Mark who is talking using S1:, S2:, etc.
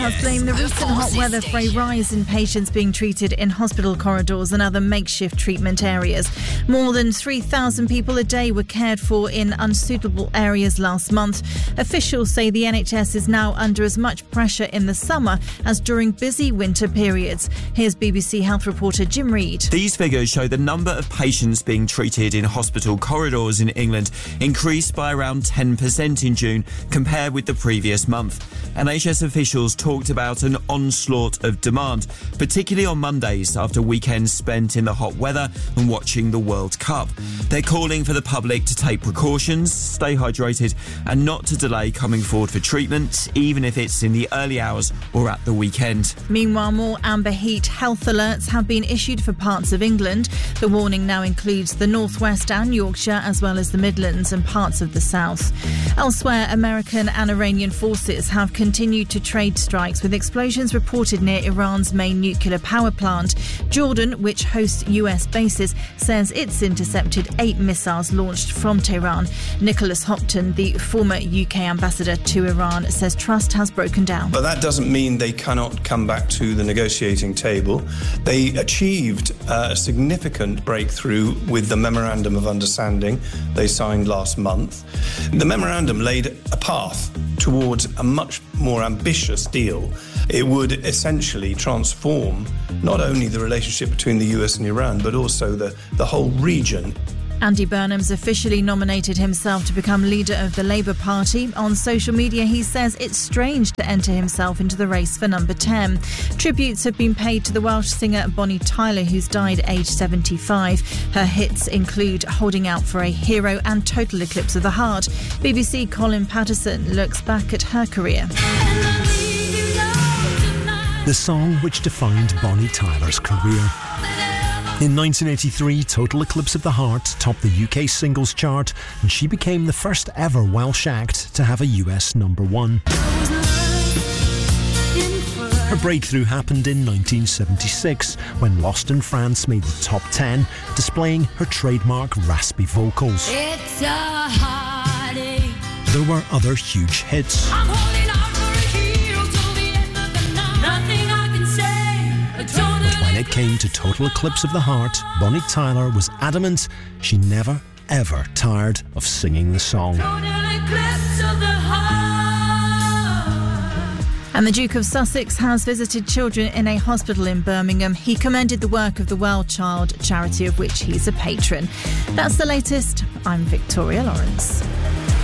S1: has blamed the recent hot weather for a rise in patients being treated in hospital corridors and other makeshift treatment areas. More than 3,000 people a day were cared for in unsuitable areas last month. Officials say the NHS is now under as much pressure in the summer as during busy winter periods. Here's BBC Health reporter Jim Reid.
S2: These figures show the number of patients being treated in hospital corridors in England increased by around 10% in June compared with the previous month. NHS officials talked about an onslaught of demand, particularly on Mondays after weekends spent in the hot weather and watching the World Cup. They're calling for the public to take precautions, stay hydrated and not to delay coming forward for treatment, even if it's in the early hours or at the weekend.
S1: Meanwhile, more amber heat health alerts have been issued for parts of England. The warning now includes the North West and Yorkshire, as well as the Midlands and parts of the South. Elsewhere, American and Iranian forces have continued to trade strikes, with explosions reported near Iran's main nuclear power plant. Jordan, which hosts US bases, says it's intercepted 8 missiles launched from Tehran. Nicholas Hopton, the former UK ambassador to Iran, says trust has broken down.
S3: But that doesn't mean they cannot come back to the negotiating table. They achieved a significant breakthrough with the Memorandum of Understanding they signed last month. The memorandum laid a path towards a much more ambitious deal. It would essentially transform not only the relationship between the US and Iran, but also the whole region.
S1: Andy Burnham's officially nominated himself to become leader of the Labour Party. On social media, he says it's strange to enter himself into the race for number 10. Tributes have been paid to the Welsh singer Bonnie Tyler, who's died aged 75. Her hits include Holding Out for a Hero and Total Eclipse of the Heart. BBC Colin Patterson looks back at her career.
S4: The song which defined Bonnie Tyler's career. In 1983, Total Eclipse of the Heart topped the UK singles chart, and she became the first ever Welsh act to have a US number 1. Her breakthrough happened in 1976 when Lost in France made the top 10, displaying her trademark raspy vocals.
S5: It's a heartache.
S4: There were other huge hits.
S5: I'm holding out for a hero till the end of the night. Nothing I can say, a total.
S4: When it came to Total Eclipse of the Heart, Bonnie Tyler was adamant she never, ever tired of singing the song.
S5: Total eclipse of the heart.
S1: And the Duke of Sussex has visited children in a hospital in Birmingham. He commended the work of the Well Child charity, of which he's a patron. That's the latest. I'm Victoria Lawrence.